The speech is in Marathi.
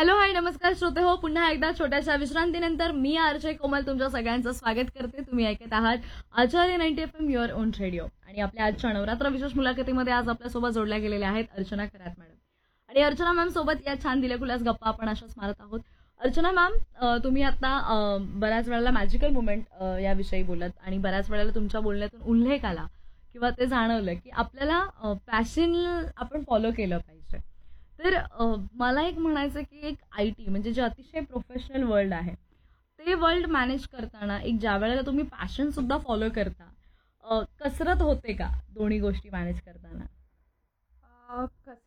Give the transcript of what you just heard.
हॅलो हाय नमस्कार श्रोते हो, पुन्हा एकदा छोट्याशा विश्रांतीनंतर मी आरजे कोमल तुमच्या सगळ्यांचं स्वागत करते. तुम्ही ऐकत आहात आचार्य 90 FM युअर ओन रेडिओ. आणि आपल्या आजच्या नवरात्र विशेष मुलाखतीमध्ये आज आपल्यासोबत जोडल्या गेलेल्या आहेत अर्चना खरात मॅडम. आणि अर्चना मॅम सोबत या छान दिलेखुलास गप्पा आपण अशाच मारत आहोत. अर्चना मॅम, तुम्ही आता बऱ्याच वेळेला मॅजिकल मुमेंट याविषयी बोलत आणि बऱ्याच वेळेला तुमच्या बोलण्यातून उल्लेख आला किंवा ते जाणवलं की आपल्याला पॅशन आपण फॉलो केलं पाहिजे. तर मला एक म्हणायचं की एक IT म्हणजे जे अतिशय प्रोफेशनल वर्ल्ड आहे, ते वर्ल्ड मॅनेज करताना एक ज्या वेळेला तुम्ही पॅशन सुद्धा फॉलो करता, कसरत होते का दोन्ही गोष्टी मॅनेज करताना?